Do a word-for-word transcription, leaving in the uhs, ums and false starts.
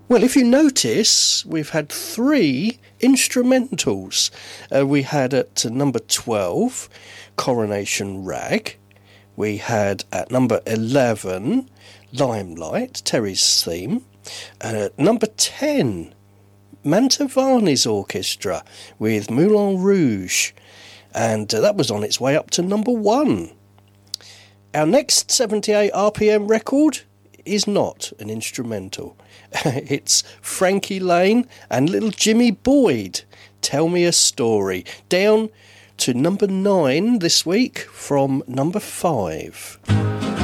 Well, if you notice, we've had three instrumentals. Uh, we had at number twelve, Coronation Rag. We had at number eleven, Limelight, Terry's theme. And at number ten, Mantovani's Orchestra with Moulin Rouge. And uh, that was on its way up to number one. Our next seventy-eight R P M record is not an instrumental. It's Frankie Lane and Little Jimmy Boyd, Tell Me a Story, down to number nine this week from number five.